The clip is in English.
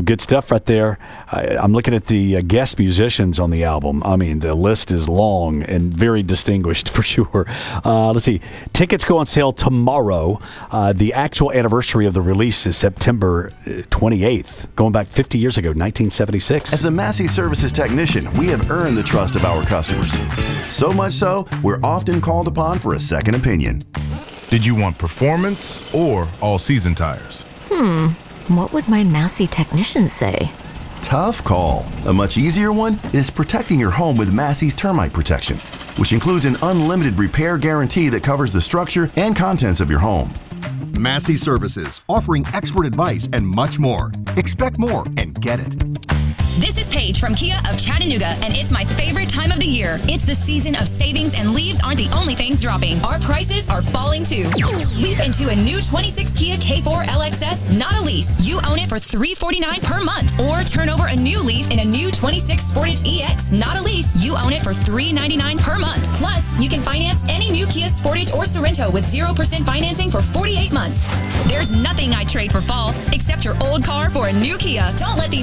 good stuff right there. I'm looking at the guest musicians on the album. I mean, the list is long and very distinguished for sure. Let's see. Tickets go on sale tomorrow. The actual anniversary of the release is September 28th, going back 50 years ago, 1976. As a Massey Services technician, we have earned the trust of our customers. So much so, we're often called upon for a second opinion. Did you want performance or all-season tires? What would my Massey technician say? Tough call. A much easier one is protecting your home with Massey's termite protection, which includes an unlimited repair guarantee that covers the structure and contents of your home. Massey Services, offering expert advice and much more. Expect more and get it. This is Paige from Kia of Chattanooga, and it's my favorite time of the year. It's the season of savings, and leaves aren't the only things dropping. Our prices are falling too. Sweep into a new 26 Kia K4 LXS, not a lease. You own it for $349 per month. Or turn over a new leaf in a new 26 Sportage EX, not a lease. You own it for $399 per month. Plus, you can finance any new Kia Sportage or Sorento with 0% financing for 48 months. There's nothing I'd trade for fall, except your old car for a new Kia. Don't let these